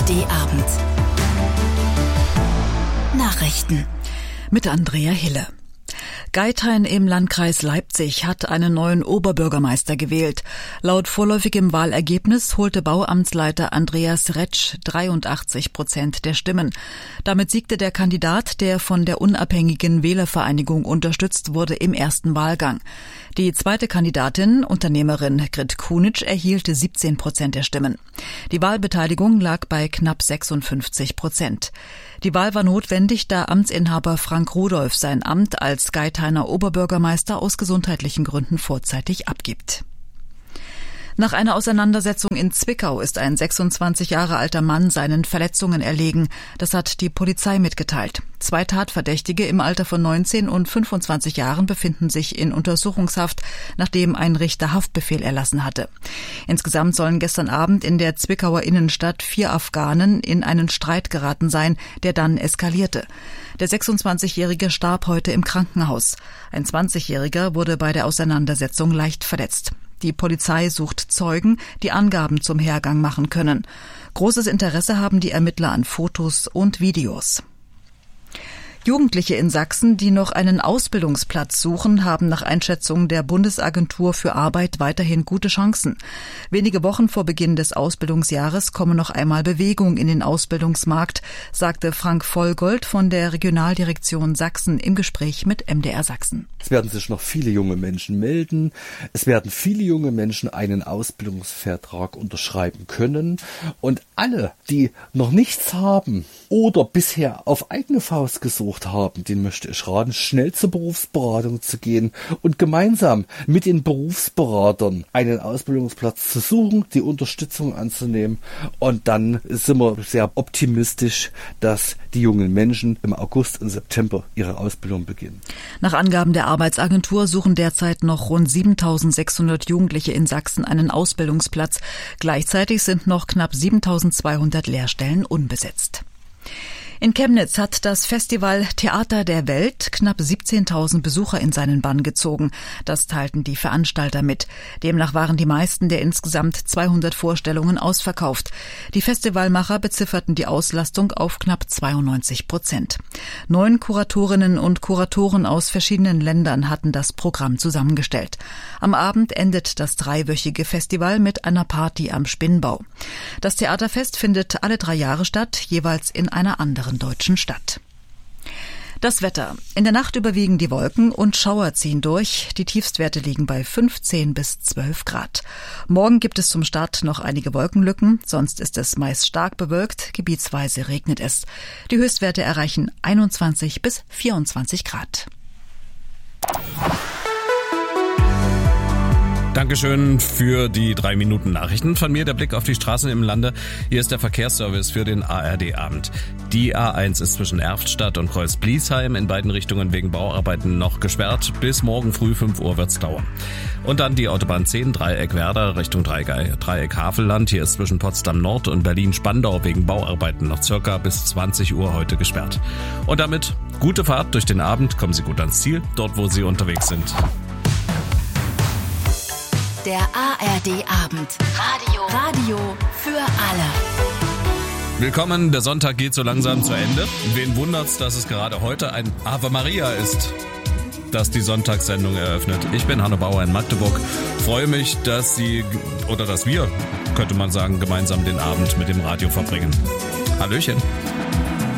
ARD-Abend. Nachrichten. Mit Andrea Hille. Geithain im Landkreis Leipzig hat einen neuen Oberbürgermeister gewählt. Laut vorläufigem Wahlergebnis holte Bauamtsleiter Andreas Retsch 83% der Stimmen. Damit siegte der Kandidat, der von der unabhängigen Wählervereinigung unterstützt wurde, im ersten Wahlgang. Die zweite Kandidatin, Unternehmerin Grit Kunitsch, erhielt 17% der Stimmen. Die Wahlbeteiligung lag bei knapp 56%. Die Wahl war notwendig, da Amtsinhaber Frank Rudolph sein Amt als Geithainer Oberbürgermeister aus gesundheitlichen Gründen vorzeitig abgibt. Nach einer Auseinandersetzung in Zwickau ist ein 26 Jahre alter Mann seinen Verletzungen erlegen. Das hat die Polizei mitgeteilt. 2 Tatverdächtige im Alter von 19 und 25 Jahren befinden sich in Untersuchungshaft, nachdem ein Richter Haftbefehl erlassen hatte. Insgesamt sollen gestern Abend in der Zwickauer Innenstadt 4 Afghanen in einen Streit geraten sein, der dann eskalierte. Der 26-Jährige starb heute im Krankenhaus. Ein 20-Jähriger wurde bei der Auseinandersetzung leicht verletzt. Die Polizei sucht Zeugen, die Angaben zum Hergang machen können. Großes Interesse haben die Ermittler an Fotos und Videos. Jugendliche in Sachsen, die noch einen Ausbildungsplatz suchen, haben nach Einschätzung der Bundesagentur für Arbeit weiterhin gute Chancen. Wenige Wochen vor Beginn des Ausbildungsjahres komme noch einmal Bewegung in den Ausbildungsmarkt, sagte Frank Vollgold von der Regionaldirektion Sachsen im Gespräch mit MDR Sachsen. Es werden sich noch viele junge Menschen melden. Es werden viele junge Menschen einen Ausbildungsvertrag unterschreiben können. Und alle, die noch nichts haben oder bisher auf eigene Faust gesucht haben, den möchte ich raten, schnell zur Berufsberatung zu gehen und gemeinsam mit den Berufsberatern einen Ausbildungsplatz zu suchen, die Unterstützung anzunehmen. Und dann sind wir sehr optimistisch, dass die jungen Menschen im August und September ihre Ausbildung beginnen. Nach Angaben der Arbeitsagentur suchen derzeit noch rund 7.600 Jugendliche in Sachsen einen Ausbildungsplatz. Gleichzeitig sind noch knapp 7.200 Lehrstellen unbesetzt. In Chemnitz hat das Festival Theater der Welt knapp 17.000 Besucher in seinen Bann gezogen. Das teilten die Veranstalter mit. Demnach waren die meisten der insgesamt 200 Vorstellungen ausverkauft. Die Festivalmacher bezifferten die Auslastung auf knapp 92%. 9 Kuratorinnen und Kuratoren aus verschiedenen Ländern hatten das Programm zusammengestellt. Am Abend endet das 3-wöchige Festival mit einer Party am Spinnbau. Das Theaterfest findet alle 3 Jahre statt, jeweils in einer anderen deutschen Stadt. Das Wetter. In der Nacht überwiegen die Wolken und Schauer ziehen durch. Die Tiefstwerte liegen bei 15 bis 12 Grad. Morgen gibt es zum Start noch einige Wolkenlücken, sonst ist es meist stark bewölkt, gebietsweise regnet es. Die Höchstwerte erreichen 21 bis 24 Grad. Dankeschön für die 3 Minuten Nachrichten. Von mir der Blick auf die Straßen im Lande. Hier ist der Verkehrsservice für den ARD-Abend. Die A1 ist zwischen Erftstadt und Kreuz-Bliesheim in beiden Richtungen wegen Bauarbeiten noch gesperrt. Bis morgen früh 5 Uhr wird's dauern. Und dann die Autobahn 10, Dreieck Werder Richtung Dreieck Havelland. Hier ist zwischen Potsdam Nord und Berlin-Spandau wegen Bauarbeiten noch circa bis 20 Uhr heute gesperrt. Und damit gute Fahrt durch den Abend. Kommen Sie gut ans Ziel, dort wo Sie unterwegs sind. Der ARD-Abend. Radio für alle. Willkommen, der Sonntag geht so langsam zu Ende. Wen wundert's, dass es gerade heute ein Ave Maria ist, das die Sonntagssendung eröffnet. Ich bin Hanno Bauer in Magdeburg. Freue mich, dass wir, könnte man sagen, gemeinsam den Abend mit dem Radio verbringen. Hallöchen.